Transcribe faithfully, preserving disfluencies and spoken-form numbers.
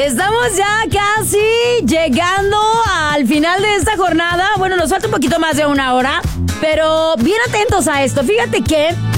Estamos ya casi llegando al final de esta jornada. Bueno, nos falta un poquito más de una hora, pero bien atentos a esto. Fíjate que